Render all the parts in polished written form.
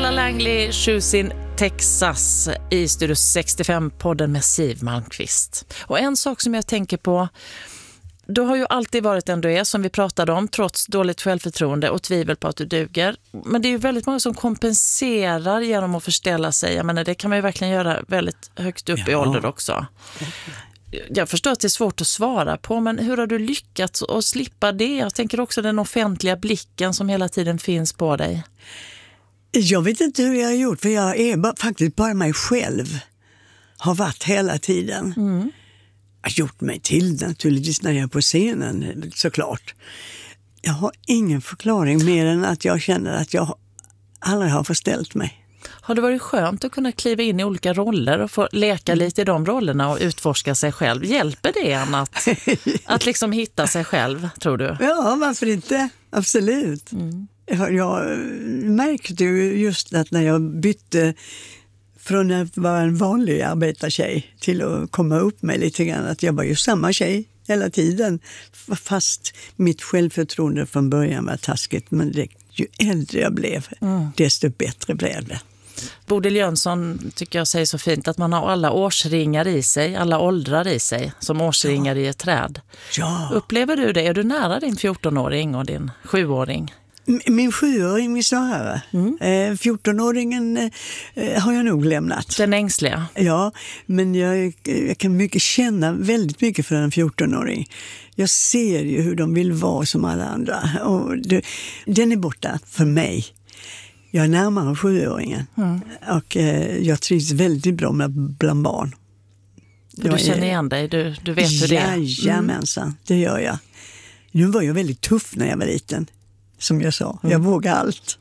Lola Langley, Shoes in Texas i Studio 65-podden med Siv Malmqvist. Och en sak som jag tänker på, du har ju alltid varit den du är som vi pratade om, trots dåligt självförtroende och tvivel på att du duger. Men det är ju väldigt många som kompenserar genom att förställa sig. Jag menar, det kan man ju verkligen göra väldigt högt upp i ålder också. Jag förstår att det är svårt att svara på, men hur har du lyckats att slippa det? Jag tänker också den offentliga blicken som hela tiden finns på dig. Jag vet inte hur jag har gjort, för jag är faktiskt bara mig själv. Har varit hela tiden. Jag har gjort mig till naturligtvis när jag är på scenen, såklart. Jag har ingen förklaring mer än att jag känner att jag aldrig har förställt mig. Har det varit skönt att kunna kliva in i olika roller och få leka lite i de rollerna och utforska sig själv? Hjälper det en att liksom hitta sig själv, tror du? Ja, varför inte? Absolut. Jag märkte ju just att när jag bytte från att vara en vanlig arbetartjej till att komma upp med lite grann, att jag var ju samma tjej hela tiden. Fast mitt självförtroende från början var taskigt, men ju äldre jag blev, desto bättre blev det. Bodil Jönsson tycker jag säger så fint att man har alla årsringar i sig, alla åldrar i sig, som årsringar i ett träd. Ja. Upplever du det? Är du nära din 14-åring och din 7-åring? Min 7-åring snarare. 14-åringen har jag nog lämnat. Den ängsliga? Ja, men jag kan känna väldigt mycket för en 14-åring. Jag ser ju hur de vill vara som alla andra. Och den är borta för mig. Jag är närmare 7-åringen. Och jag trivs väldigt bra bland barn. Du känner igen dig, du vet hur det är. Jajamensan, det gör jag. Nu var jag väldigt tuff när jag var liten. Som jag sa, jag vågar allt.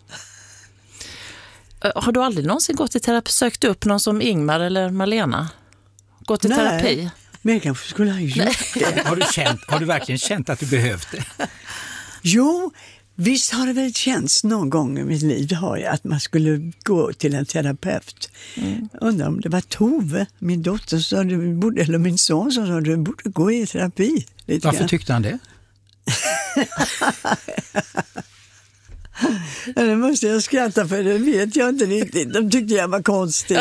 Har du aldrig någonsin gått i terapi, sökt upp någon som Ingmar eller Malena? Gått i terapi? Men jag kanske skulle ha gjort det. Har du verkligen känt att du behövt det? Jo, visst har det väl känts någon gång i mitt liv att man skulle gå till en terapeut. Undrar om det var Tove, min dotter, eller min son som sa att du borde gå i terapi. Varför tyckte han det? Det måste jag skratta för, det vet jag inte riktigt. De tyckte jag var konstig.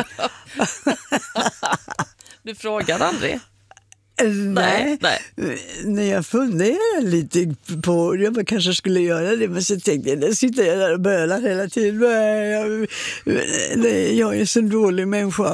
Du frågade aldrig? Nej. När jag funderade lite på jag kanske skulle göra det, men så tänkte jag, där sitter jag där och bölar hela tiden. Jag är så dålig människa.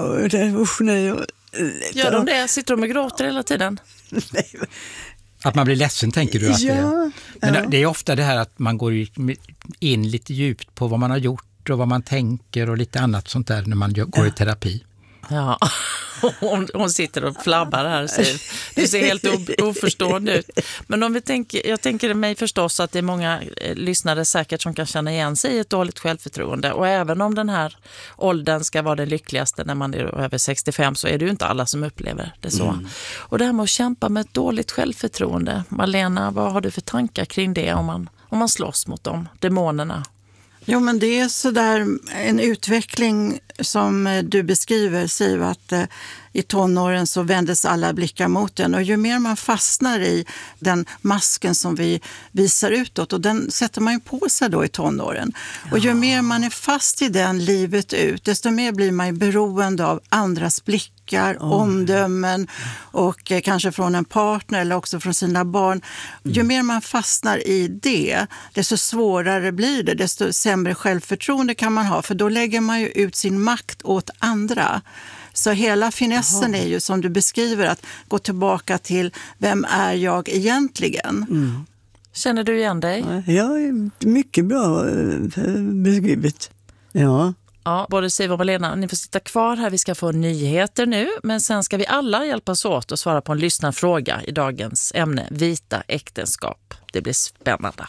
Gör de det? Sitter de och gråter hela tiden? Nej. Att man blir ledsen, tänker du? Att men det är ofta det här att man går in lite djupt på vad man har gjort och vad man tänker och lite annat sånt där när man går i terapi. Ja, hon sitter och flabbar här. Du ser helt oförstående ut. Men om jag tänker mig förstås att det är många lyssnare säkert som kan känna igen sig i ett dåligt självförtroende. Och även om den här åldern ska vara den lyckligaste när man är över 65, så är det ju inte alla som upplever det så. Och det här med att kämpa med ett dåligt självförtroende. Malena, vad har du för tankar kring det om man slåss mot de demonerna? Jo, men det är så där en utveckling som du beskriver, Siv, att i tonåren så vändes alla blickar mot en. Och ju mer man fastnar i den masken som vi visar utåt, och den sätter man ju på sig då i tonåren. Och ju mer man är fast i den livet ut, desto mer blir man ju beroende av andras blickar, omdömen och kanske från en partner eller också från sina barn. Ju mer man fastnar i det, desto svårare blir det, desto sämre självförtroende kan man ha, för då lägger man ju ut sin makt åt andra. Så hela finessen är ju, som du beskriver, att gå tillbaka till vem är jag egentligen? Känner du igen dig? Ja, mycket bra beskrivet. Ja. Ja, både Siv och Malena, ni får sitta kvar här. Vi ska få nyheter nu, men sen ska vi alla hjälpas åt och svara på en lyssnarfråga i dagens ämne, vita äktenskap. Det blir spännande.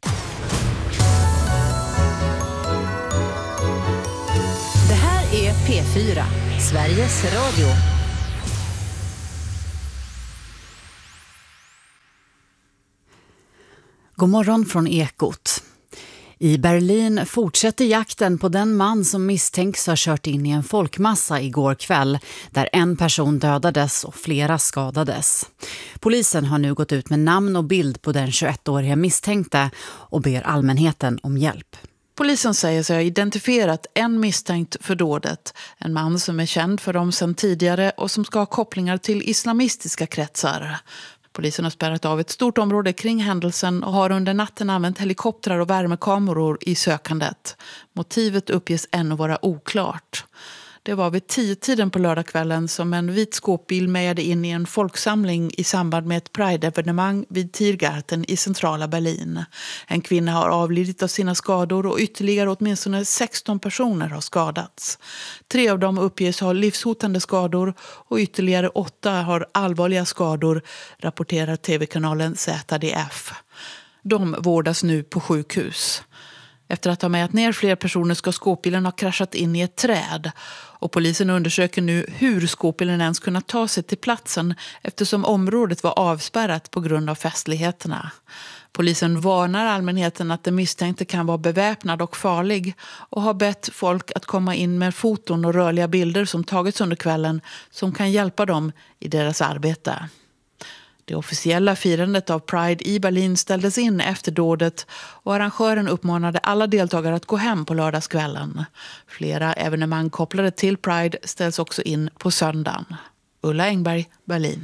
Det här är P4, Sveriges Radio. God morgon från Ekot. I Berlin fortsätter jakten på den man som misstänks ha kört in i en folkmassa igår kväll, där en person dödades och flera skadades. Polisen har nu gått ut med namn och bild på den 21-åriga misstänkte och ber allmänheten om hjälp. Polisen säger sig ha identifierat en misstänkt för dådet. En man som är känd för dem sedan tidigare och som ska ha kopplingar till islamistiska kretsar. Polisen har spärrat av ett stort område kring händelsen och har under natten använt helikoptrar och värmekameror i sökandet. Motivet uppges ännu vara oklart. Det var vid 10-tiden på lördagskvällen som en vit skåpbil mejade in i en folksamling i samband med ett Pride-evenemang vid Tiergarten i centrala Berlin. En kvinna har avlidit av sina skador och ytterligare åtminstone 16 personer har skadats. 3 av dem uppges ha livshotande skador och ytterligare 8 har allvarliga skador, rapporterar tv-kanalen ZDF. De vårdas nu på sjukhus. Efter att ha mätt ner fler personer ska skåpbilen ha kraschat in i ett träd. Och polisen undersöker nu hur skåpbilen ens kunnat ta sig till platsen eftersom området var avspärrat på grund av festligheterna. Polisen varnar allmänheten att den misstänkte kan vara beväpnad och farlig och har bett folk att komma in med foton och rörliga bilder som tagits under kvällen som kan hjälpa dem i deras arbete. Det officiella firandet av Pride i Berlin ställdes in efter dådet och arrangören uppmanade alla deltagare att gå hem på lördagskvällen. Flera evenemang kopplade till Pride ställs också in på söndagen. Ulla Engberg, Berlin.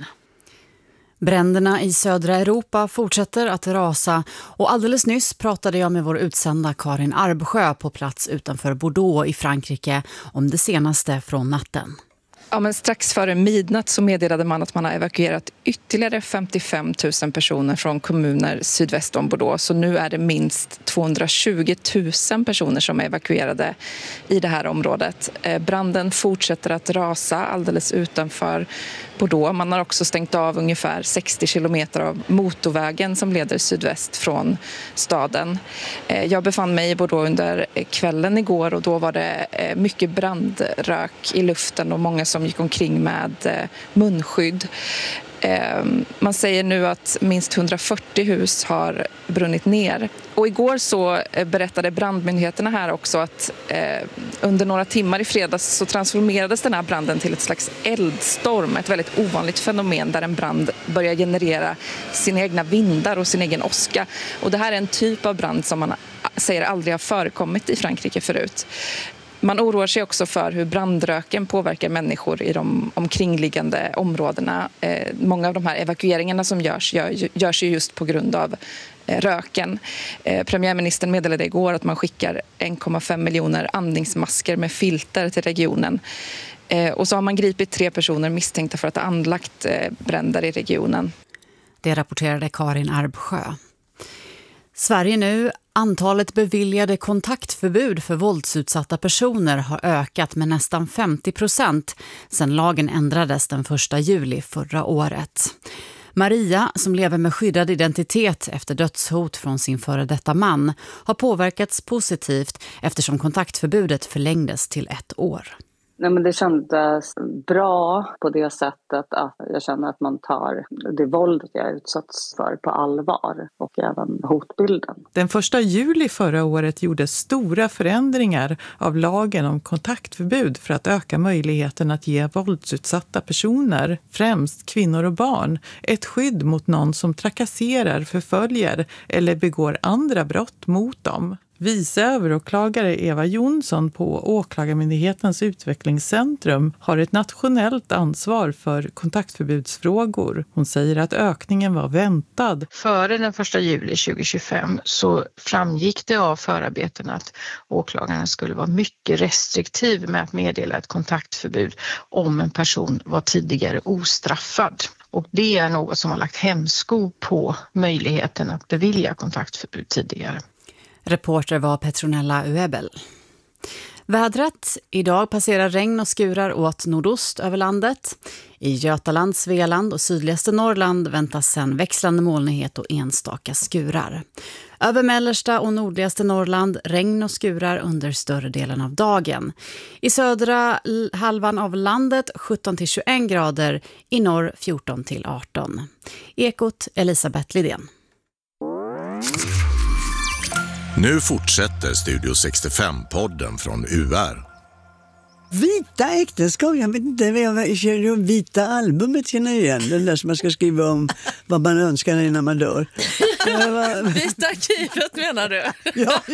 Bränderna i södra Europa fortsätter att rasa och alldeles nyss pratade jag med vår utsända Karin Arbsjö på plats utanför Bordeaux i Frankrike om det senaste från natten. Ja, men strax före midnatt så meddelade man att man har evakuerat ytterligare 55 000 personer från kommuner sydväst om Bordeaux. Så nu är det minst 220 000 personer som är evakuerade i det här området. Branden fortsätter att rasa alldeles utanför Bordeaux. Man har också stängt av ungefär 60 kilometer av motorvägen som leder sydväst från staden. Jag befann mig i Bordeaux under kvällen igår och då var det mycket brandrök i luften och många som gick omkring med munskydd. Man säger nu att minst 140 hus har brunnit ner. Och igår så berättade brandmyndigheterna här också att under några timmar i fredags så transformerades den här branden till ett slags eldstorm. Ett väldigt ovanligt fenomen där en brand börjar generera sina egna vindar och sin egen åska. Och det här är en typ av brand som man säger aldrig har förekommit i Frankrike förut. Man oroar sig också för hur brandröken påverkar människor i de omkringliggande områdena. Många av de här evakueringarna som görs ju just på grund av röken. Premiärministern meddelade igår att man skickar 1,5 miljoner andningsmasker med filter till regionen. Och så har man gripit 3 personer misstänkta för att ha anlagt bränder i regionen. Det rapporterade Karin Arbsjö. Sverige nu. Antalet beviljade kontaktförbud för våldsutsatta personer har ökat med nästan 50% sedan lagen ändrades den 1 juli förra året. Maria, som lever med skyddad identitet efter dödshot från sin före detta man, har påverkats positivt eftersom kontaktförbudet förlängdes till 1 år. Nej, men det kändes bra på det sättet att jag känner att man tar det våldet jag utsatts för på allvar och även hotbilden. Den 1 juli förra året gjordes stora förändringar av lagen om kontaktförbud för att öka möjligheten att ge våldsutsatta personer, främst kvinnor och barn, ett skydd mot någon som trakasserar, förföljer eller begår andra brott mot dem. Viceöveråklagare Eva Jonsson på Åklagarmyndighetens utvecklingscentrum har ett nationellt ansvar för kontaktförbudsfrågor. Hon säger att ökningen var väntad. Före den 1 juli 2025 så framgick det av förarbeten att åklagarna skulle vara mycket restriktiv med att meddela ett kontaktförbud om en person var tidigare ostraffad. Och det är något som har lagt hämsko på möjligheten att bevilja kontaktförbud tidigare. Reporter var Petronella Uebel. Vädret. Idag passerar regn och skurar åt nordost över landet. I Götaland, Svealand och sydligaste Norrland väntas sen växlande molnighet och enstaka skurar. Över mellersta och nordligaste Norrland regn och skurar under större delen av dagen. I södra halvan av landet 17-21 grader, i norr 14-18. Ekot Elisabeth Lidén. Nu fortsätter Studio 65-podden från UR. Vita äktenskap, jag vet inte, vita albumet känner igen. Den där som man ska skriva om vad man önskar innan man dör. Vita arkivet menar du? Ja,